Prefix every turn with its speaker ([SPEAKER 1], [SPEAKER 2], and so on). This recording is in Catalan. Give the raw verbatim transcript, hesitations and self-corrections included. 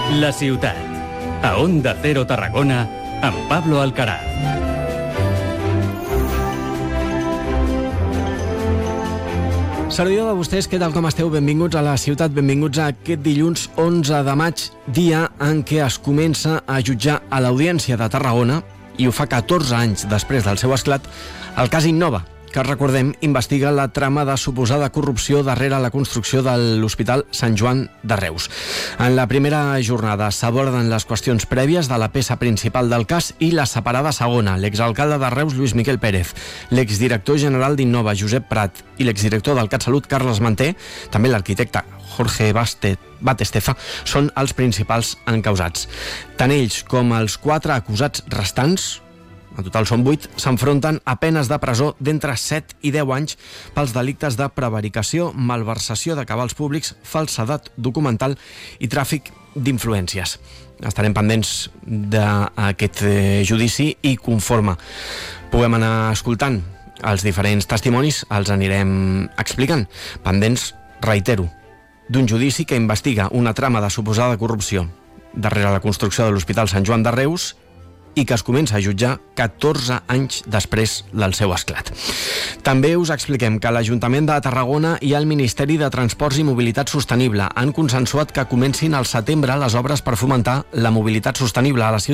[SPEAKER 1] La ciutat. A Onda Cero Tarragona, amb Pablo Alcaraz.
[SPEAKER 2] Servidor de vostès, què tal com esteu? Benvinguts a la ciutat, benvinguts a aquest dilluns onze de maig, dia en què es comença a jutjar a l'Audiència de Tarragona, i ho fa catorze anys després del seu esclat, el cas Innova, que, recordem, investiga la trama de suposada corrupció darrere la construcció de l'Hospital Sant Joan de Reus. En la primera jornada s'aborden les qüestions prèvies de la peça principal del cas i la separada segona, l'exalcalde de Reus, Lluís Miquel Pérez, l'exdirector general d'Innova, Josep Prat, i l'exdirector del CatSalut, Carles Manté, també l'arquitecte Jorge Batestefa, són els principals encausats. Tant ells com els quatre acusats restants, en total són vuit, s'enfronten a penes de presó d'entre set i deu anys pels delictes de prevaricació, malversació de cabals públics, falsedat documental i tràfic d'influències. Estarem pendents d'aquest judici i conforme puguem anar escoltant els diferents testimonis, els anirem explicant. Pendents, reitero, d'un judici que investiga una trama de suposada corrupció darrere la construcció de l'Hospital Sant Joan de Reus i que es comença a jutjar catorze anys després del seu esclat. També us expliquem que l'Ajuntament de Tarragona i el Ministeri de Transports i Mobilitat Sostenible han consensuat que comencin al setembre les obres per fomentar la mobilitat sostenible a la ciutat.